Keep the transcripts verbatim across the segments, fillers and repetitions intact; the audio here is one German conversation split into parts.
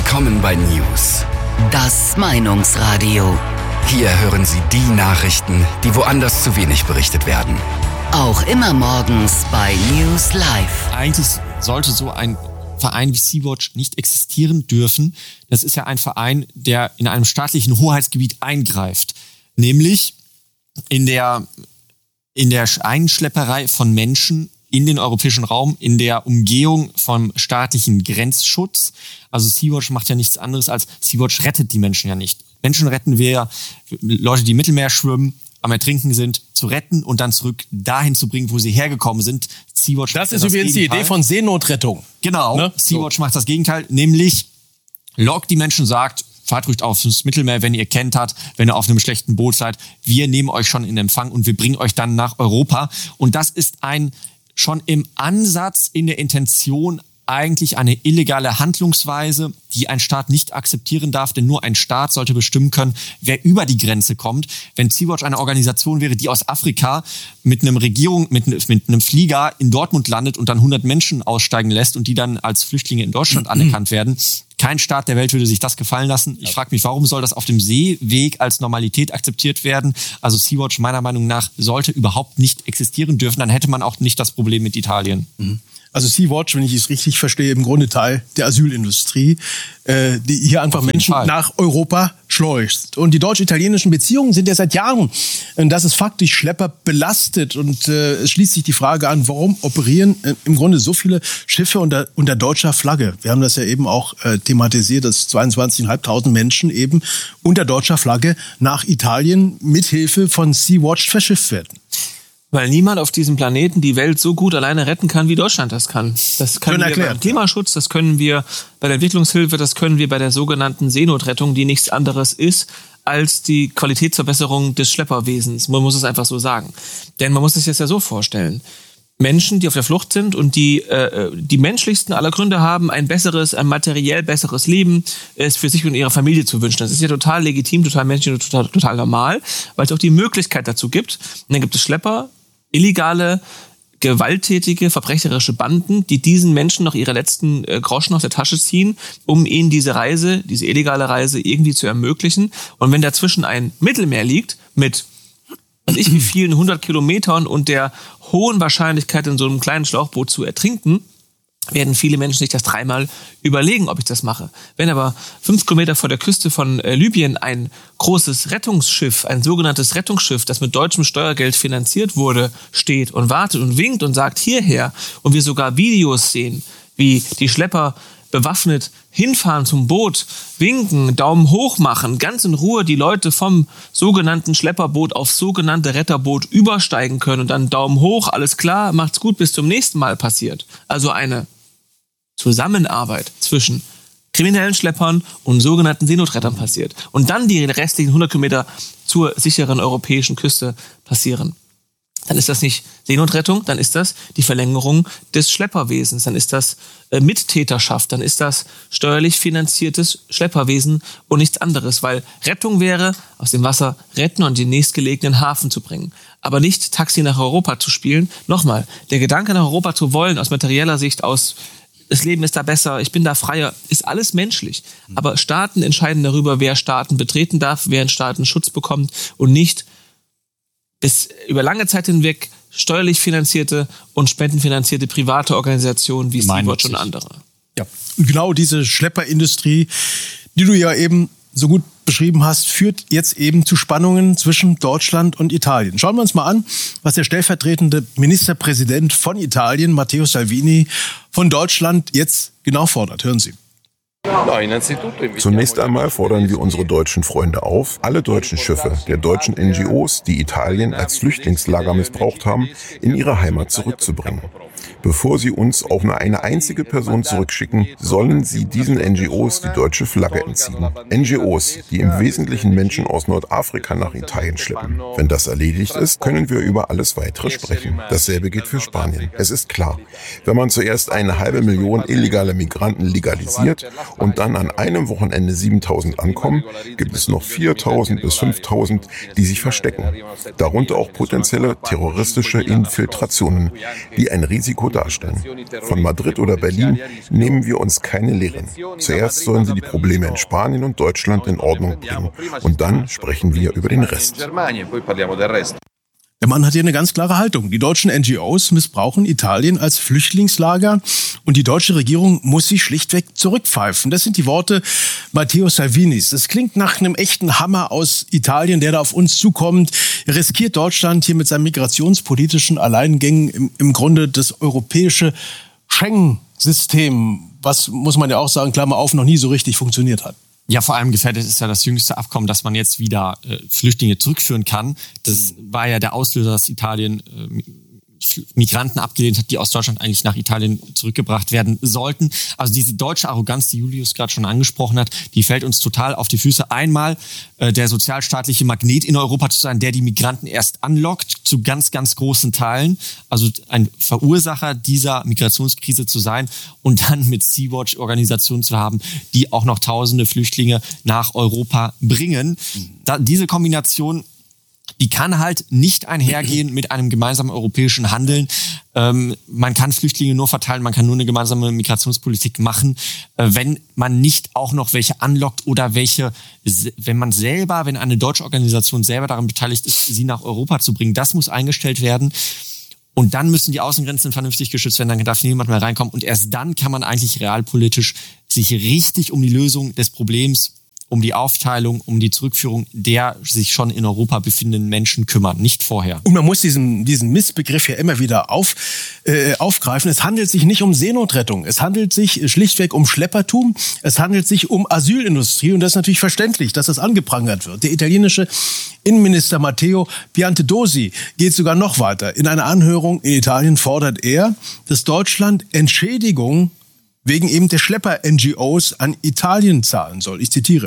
Willkommen bei News. Das Meinungsradio. Hier hören Sie die Nachrichten, die woanders zu wenig berichtet werden. Auch immer morgens bei News Live. Eigentlich sollte so ein Verein wie Sea-Watch nicht existieren dürfen. Das ist ja ein Verein, der in einem staatlichen Hoheitsgebiet eingreift. Nämlich in der, in der Einschlepperei von Menschen in den europäischen Raum, in der Umgehung vom staatlichen Grenzschutz. Also Sea-Watch macht ja nichts anderes als, Sea-Watch rettet die Menschen ja nicht. Menschen retten wir, Leute, die im Mittelmeer schwimmen, am Ertrinken sind, zu retten und dann zurück dahin zu bringen, wo sie hergekommen sind. Sea-Watch das ist das übrigens Gegenteil. Die Idee von Seenotrettung. Genau, ne? Sea-Watch so. macht das Gegenteil, nämlich lockt die Menschen, sagt, fahrt ruhig aufs Mittelmeer, wenn ihr kentert, wenn ihr auf einem schlechten Boot seid. Wir nehmen euch schon in Empfang und wir bringen euch dann nach Europa. Und das ist ein schon im Ansatz, in der Intention eigentlich eine illegale Handlungsweise, die ein Staat nicht akzeptieren darf, denn nur ein Staat sollte bestimmen können, wer über die Grenze kommt. Wenn Sea-Watch eine Organisation wäre, die aus Afrika mit einem Regierung, mit, mit einem Flieger in Dortmund landet und dann hundert Menschen aussteigen lässt und die dann als Flüchtlinge in Deutschland anerkannt werden, kein Staat der Welt würde sich das gefallen lassen. Ich frage mich, warum soll das auf dem Seeweg als Normalität akzeptiert werden? Also Sea-Watch meiner Meinung nach sollte überhaupt nicht existieren dürfen. Dann hätte man auch nicht das Problem mit Italien. Mhm. Also Sea-Watch, wenn ich es richtig verstehe, im Grunde Teil der Asylindustrie, äh, die hier einfach Menschen Fall. nach Europa schleust. Und die deutsch-italienischen Beziehungen sind ja seit Jahren, äh, das ist faktisch Schlepper belastet. Und äh, es schließt sich die Frage an, warum operieren äh, im Grunde so viele Schiffe unter, unter deutscher Flagge? Wir haben das ja eben auch äh, thematisiert, dass zweiundzwanzigtausendfünfhundert Menschen eben unter deutscher Flagge nach Italien mithilfe von Sea-Watch verschifft werden. Weil niemand auf diesem Planeten die Welt so gut alleine retten kann, wie Deutschland das kann. Das können wir beim Klimaschutz, das können wir bei der Entwicklungshilfe, das können wir bei der sogenannten Seenotrettung, die nichts anderes ist als die Qualitätsverbesserung des Schlepperwesens. Man muss es einfach so sagen. Denn man muss es jetzt ja so vorstellen. Menschen, die auf der Flucht sind und die äh, die menschlichsten aller Gründe haben, ein besseres, ein materiell besseres Leben es für sich und ihre Familie zu wünschen. Das ist ja total legitim, total menschlich und total, total normal, weil es auch die Möglichkeit dazu gibt. Und dann gibt es Schlepper, illegale, gewalttätige, verbrecherische Banden, die diesen Menschen noch ihre letzten äh, Groschen aus der Tasche ziehen, um ihnen diese Reise, diese illegale Reise irgendwie zu ermöglichen. Und wenn dazwischen ein Mittelmeer liegt mit weiß ich wie vielen hundert Kilometern und der hohen Wahrscheinlichkeit, in so einem kleinen Schlauchboot zu ertrinken, werden viele Menschen sich das dreimal überlegen, ob ich das mache. Wenn aber fünf Kilometer vor der Küste von äh, Libyen ein großes Rettungsschiff, ein sogenanntes Rettungsschiff, das mit deutschem Steuergeld finanziert wurde, steht und wartet und winkt und sagt hierher und wir sogar Videos sehen, wie die Schlepper bewaffnet hinfahren zum Boot, winken, Daumen hoch machen, ganz in Ruhe die Leute vom sogenannten Schlepperboot aufs sogenannte Retterboot übersteigen können und dann Daumen hoch, alles klar, macht's gut, bis zum nächsten Mal passiert. Also eine Zusammenarbeit zwischen kriminellen Schleppern und sogenannten Seenotrettern passiert. Und dann die restlichen hundert Kilometer zur sicheren europäischen Küste passieren. Dann ist das nicht Seenotrettung, dann ist das die Verlängerung des Schlepperwesens, dann ist das äh, Mittäterschaft, dann ist das steuerlich finanziertes Schlepperwesen und nichts anderes, weil Rettung wäre, aus dem Wasser retten und in den nächstgelegenen Hafen zu bringen. Aber nicht Taxi nach Europa zu spielen. Nochmal, der Gedanke nach Europa zu wollen, aus materieller Sicht, aus das Leben ist da besser, ich bin da freier, ist alles menschlich. Aber Staaten entscheiden darüber, wer Staaten betreten darf, wer in Staaten Schutz bekommt und nicht bis über lange Zeit hinweg steuerlich finanzierte und spendenfinanzierte private Organisationen wie Sea-Watch und andere. Ja, genau diese Schlepperindustrie, die du ja eben so gut beschrieben hast, führt jetzt eben zu Spannungen zwischen Deutschland und Italien. Schauen wir uns mal an, was der stellvertretende Ministerpräsident von Italien, Matteo Salvini, von Deutschland jetzt genau fordert. Hören Sie. Zunächst einmal fordern wir unsere deutschen Freunde auf, alle deutschen Schiffe der deutschen N G Os, die Italien als Flüchtlingslager missbraucht haben, in ihre Heimat zurückzubringen. Bevor sie uns auch nur eine einzige Person zurückschicken, sollen sie diesen N G Os die deutsche Flagge entziehen. N G Os, die im Wesentlichen Menschen aus Nordafrika nach Italien schleppen. Wenn das erledigt ist, können wir über alles Weitere sprechen. Dasselbe gilt für Spanien. Es ist klar, wenn man zuerst eine halbe Million illegale Migranten legalisiert und dann an einem Wochenende siebentausend ankommen, gibt es noch viertausend bis fünftausend, die sich verstecken. Darunter auch potenzielle terroristische Infiltrationen, die ein Risiko Risiko darstellen. Von Madrid oder Berlin nehmen wir uns keine Lehren. Zuerst sollen sie die Probleme in Spanien und Deutschland in Ordnung bringen und dann sprechen wir über den Rest. Der Mann hat hier eine ganz klare Haltung. Die deutschen N G Os missbrauchen Italien als Flüchtlingslager und die deutsche Regierung muss sich schlichtweg zurückpfeifen. Das sind die Worte Matteo Salvinis. Das klingt nach einem echten Hammer aus Italien, der da auf uns zukommt. Riskiert Deutschland hier mit seinen migrationspolitischen Alleingängen im, im Grunde das europäische Schengen-System, was, muss man ja auch sagen, Klammer auf, noch nie so richtig funktioniert hat. Ja, vor allem gefährdet ist ja das jüngste Abkommen, dass man jetzt wieder äh, Flüchtlinge zurückführen kann. Das war ja der Auslöser, dass Italien äh, Migranten abgelehnt hat, die aus Deutschland eigentlich nach Italien zurückgebracht werden sollten. Also diese deutsche Arroganz, die Julius gerade schon angesprochen hat, die fällt uns total auf die Füße. Einmal äh, der sozialstaatliche Magnet in Europa zu sein, der die Migranten erst anlockt, zu ganz, ganz großen Teilen. Also ein Verursacher dieser Migrationskrise zu sein und dann mit Sea-Watch-Organisationen zu haben, die auch noch tausende Flüchtlinge nach Europa bringen. Da, diese Kombination, die kann halt nicht einhergehen mit einem gemeinsamen europäischen Handeln. Ähm, man kann Flüchtlinge nur verteilen, man kann nur eine gemeinsame Migrationspolitik machen, äh, wenn man nicht auch noch welche anlockt oder welche, wenn man selber, wenn eine deutsche Organisation selber daran beteiligt ist, sie nach Europa zu bringen. Das muss eingestellt werden. Und dann müssen die Außengrenzen vernünftig geschützt werden, dann darf niemand mehr reinkommen. Und erst dann kann man eigentlich realpolitisch sich richtig um die Lösung des Problems, um die Aufteilung, um die Zurückführung der sich schon in Europa befindenden Menschen kümmern, nicht vorher. Und man muss diesen, diesen Missbegriff ja immer wieder auf, äh, aufgreifen. Es handelt sich nicht um Seenotrettung. Es handelt sich schlichtweg um Schleppertum. Es handelt sich um Asylindustrie. Und das ist natürlich verständlich, dass das angeprangert wird. Der italienische Innenminister Matteo Piantedosi geht sogar noch weiter. In einer Anhörung in Italien fordert er, dass Deutschland Entschädigung wegen eben der Schlepper-N G Os an Italien zahlen soll. Ich zitiere.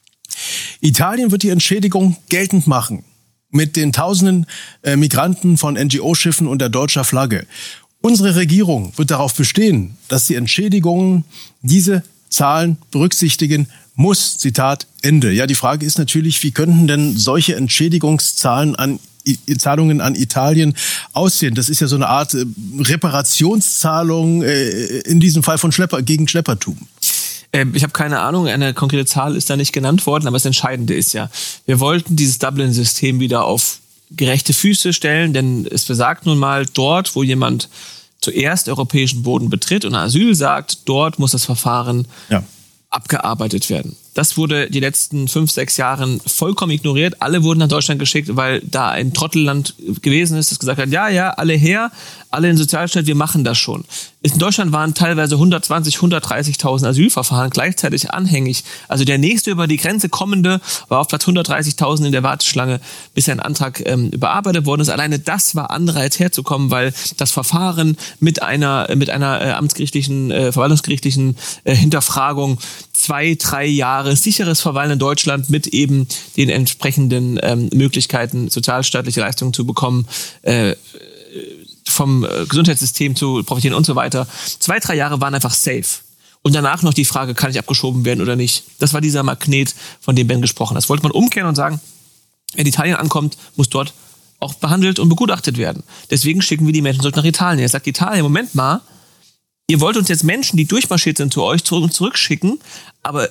Italien wird die Entschädigung geltend machen mit den tausenden äh, Migranten von N G O-Schiffen unter deutscher Flagge. Unsere Regierung wird darauf bestehen, dass die Entschädigungen diese Zahlen berücksichtigen muss. Zitat Ende. Ja, die Frage ist natürlich, wie könnten denn solche Entschädigungszahlen an Zahlungen an Italien aussehen? Das ist ja so eine Art äh, Reparationszahlung äh, in diesem Fall von Schlepper gegen Schleppertum. Ich habe keine Ahnung, eine konkrete Zahl ist da nicht genannt worden, aber das Entscheidende ist ja, wir wollten dieses Dublin-System wieder auf gerechte Füße stellen, denn es besagt nun mal, dort, wo jemand zuerst europäischen Boden betritt und Asyl sagt, dort muss das Verfahren ja. abgearbeitet werden. Das wurde die letzten fünf, sechs Jahren vollkommen ignoriert. Alle wurden nach Deutschland geschickt, weil da ein Trottelland gewesen ist, das gesagt hat, ja, ja, alle her, alle in den Sozialstaat, wir machen das schon. In Deutschland waren teilweise hundertzwanzig, hundertdreißigtausend Asylverfahren gleichzeitig anhängig. Also der nächste über die Grenze kommende war auf Platz hundertdreißigtausend in der Warteschlange, bis ein Antrag ähm, bearbeitet worden ist. Alleine das war Anreiz herzukommen, weil das Verfahren mit einer mit einer äh, amtsgerichtlichen, äh, verwaltungsgerichtlichen äh, Hinterfragung zwei, drei Jahre sicheres Verweilen in Deutschland mit eben den entsprechenden ähm, Möglichkeiten, sozialstaatliche Leistungen zu bekommen, äh, vom Gesundheitssystem zu profitieren und so weiter. Zwei, drei Jahre waren einfach safe. Und danach noch die Frage, kann ich abgeschoben werden oder nicht? Das war dieser Magnet, von dem Ben gesprochen hat. Das wollte man umkehren und sagen, wenn Italien ankommt, muss dort auch behandelt und begutachtet werden. Deswegen schicken wir die Menschen zurück nach Italien. Er sagt, Italien, Moment mal, ihr wollt uns jetzt Menschen, die durchmarschiert sind, zu euch zurück und zurückschicken, aber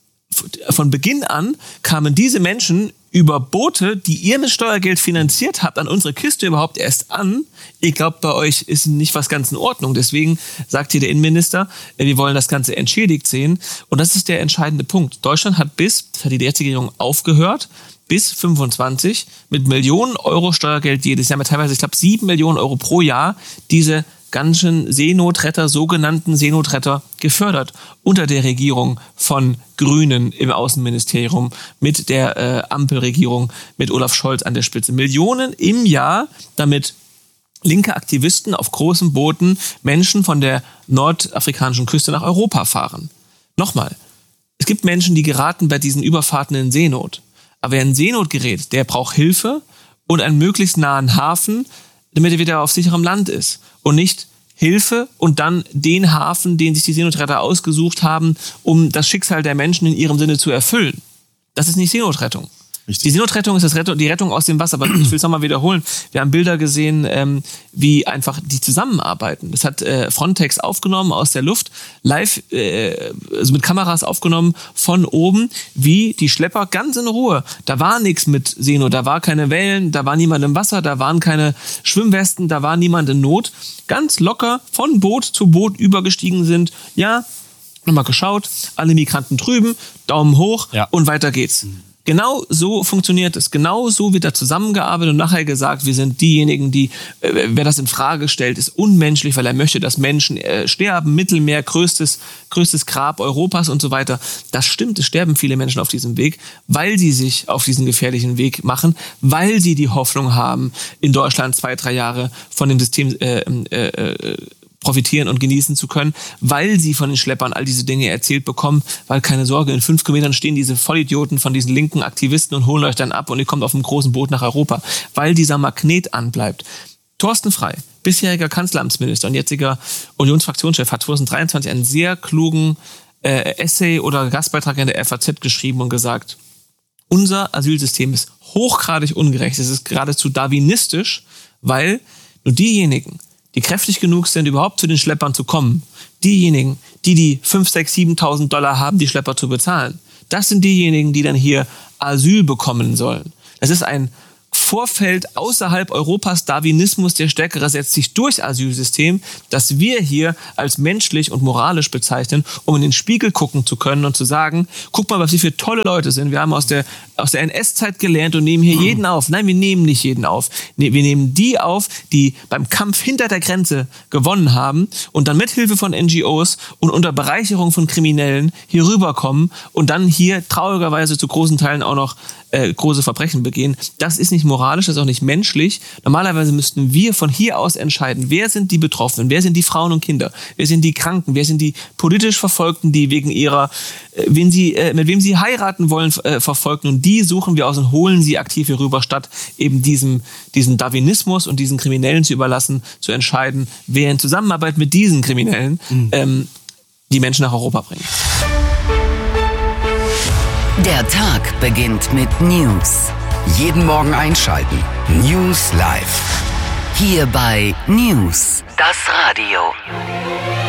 von Beginn an kamen diese Menschen über Boote, die ihr mit Steuergeld finanziert habt, an unsere Kiste überhaupt erst an. Ihr glaubt, bei euch ist nicht was ganz in Ordnung. Deswegen sagt hier der Innenminister, wir wollen das Ganze entschädigt sehen. Und das ist der entscheidende Punkt. Deutschland hat bis, das hat die jetzige Regierung aufgehört, bis fünfundzwanzig mit Millionen Euro Steuergeld jedes Jahr, mit teilweise, ich glaube, sieben Millionen Euro pro Jahr, diese ganzen Seenotretter, sogenannten Seenotretter gefördert unter der Regierung von Grünen im Außenministerium, mit der äh, Ampelregierung, mit Olaf Scholz an der Spitze. Millionen im Jahr, damit linke Aktivisten auf großen Booten Menschen von der nordafrikanischen Küste nach Europa fahren. Nochmal, es gibt Menschen, die geraten bei diesen Überfahrten in Seenot. Aber wer in Seenot gerät, der braucht Hilfe und einen möglichst nahen Hafen, damit er wieder auf sicherem Land ist. Und nicht Hilfe und dann den Hafen, den sich die Seenotretter ausgesucht haben, um das Schicksal der Menschen in ihrem Sinne zu erfüllen. Das ist nicht Seenotrettung. Richtig. Die Seenotrettung ist das Rettung, die Rettung aus dem Wasser, aber ich will es nochmal wiederholen. Wir haben Bilder gesehen, ähm, wie einfach die zusammenarbeiten. Das hat äh, Frontex aufgenommen aus der Luft, live, äh, also mit Kameras aufgenommen von oben, wie die Schlepper ganz in Ruhe. Da war nichts mit Seenot, da war keine Wellen, da war niemand im Wasser, da waren keine Schwimmwesten, da war niemand in Not. Ganz locker von Boot zu Boot übergestiegen sind. Ja, nochmal geschaut, alle Migranten drüben, Daumen hoch ja. und weiter geht's. Genau so funktioniert es. Genau so wird da zusammengearbeitet und nachher gesagt, wir sind diejenigen, die, äh, wer das in Frage stellt, ist unmenschlich, weil er möchte, dass Menschen äh, sterben. Mittelmeer, größtes, größtes Grab Europas und so weiter. Das stimmt, es sterben viele Menschen auf diesem Weg, weil sie sich auf diesen gefährlichen Weg machen, weil sie die Hoffnung haben, in Deutschland zwei, drei Jahre von dem System äh, äh, äh, profitieren und genießen zu können, weil sie von den Schleppern all diese Dinge erzählt bekommen, weil keine Sorge, in fünf Kilometern stehen diese Vollidioten von diesen linken Aktivisten und holen euch dann ab und ihr kommt auf einem großen Boot nach Europa, weil dieser Magnet anbleibt. Thorsten Frey, bisheriger Kanzleramtsminister und jetziger Unionsfraktionschef, hat zwanzig dreiundzwanzig einen sehr klugen äh, Essay oder Gastbeitrag in der F A Z geschrieben und gesagt, unser Asylsystem ist hochgradig ungerecht, es ist geradezu darwinistisch, weil nur diejenigen, die kräftig genug sind, überhaupt zu den Schleppern zu kommen, diejenigen, die die fünf, sechs, siebentausend Dollar haben, die Schlepper zu bezahlen, das sind diejenigen, die dann hier Asyl bekommen sollen. Das ist ein Vorfeld außerhalb Europas Darwinismus, der Stärkere setzt sich durch Asylsystem, das wir hier als menschlich und moralisch bezeichnen, um in den Spiegel gucken zu können und zu sagen, guck mal, was wir für tolle Leute sind. Wir haben aus der, aus der N S-Zeit gelernt und nehmen hier jeden auf. Nein, wir nehmen nicht jeden auf. Nee, wir nehmen die auf, die beim Kampf hinter der Grenze gewonnen haben und dann mit Hilfe von N G Os und unter Bereicherung von Kriminellen hier rüberkommen und dann hier traurigerweise zu großen Teilen auch noch äh, große Verbrechen begehen. Das ist nicht moralisch, das ist auch nicht menschlich. Normalerweise müssten wir von hier aus entscheiden, wer sind die Betroffenen, wer sind die Frauen und Kinder, wer sind die Kranken, wer sind die politisch Verfolgten, die wegen ihrer, äh, wen sie, äh, mit wem sie heiraten wollen, äh, verfolgten. Und die suchen wir aus und holen sie aktiv hier rüber, statt eben diesem, diesen Darwinismus und diesen Kriminellen zu überlassen, zu entscheiden, wer in Zusammenarbeit mit diesen Kriminellen mhm. ähm, die Menschen nach Europa bringt. Der Tag beginnt mit News. Jeden Morgen einschalten. News Live. Hier bei News, das Radio.